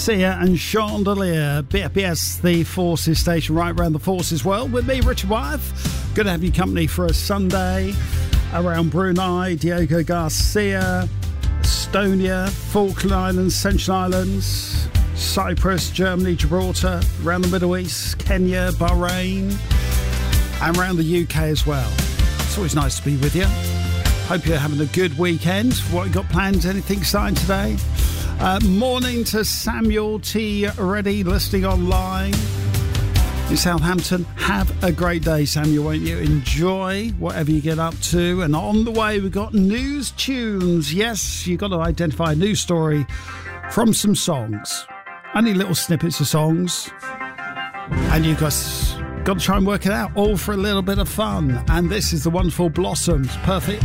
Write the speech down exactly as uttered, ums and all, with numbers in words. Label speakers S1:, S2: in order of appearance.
S1: Sia and Chandelier, B F B S, the Forces station right around the Forces world. With me, Richard Wyeth. Good to have you company for a Sunday around Brunei, Diego Garcia, Estonia, Falkland Islands, Central Islands, Cyprus, Germany, Gibraltar, around the Middle East, Kenya, Bahrain, and around the U K as well. It's always nice to be with you. Hope you're having a good weekend. What you got planned? Anything starting today? Uh, morning to Samuel T. Reddy, listening online in Southampton. Have a great day, Samuel, won't you? Enjoy whatever you get up to. And on the way, we've got news tunes. Yes, you've got to identify a news story from some songs. Only little snippets of songs. And you've got, got to try and work it out, all for a little bit of fun. And this is the wonderful Blossoms, Perfect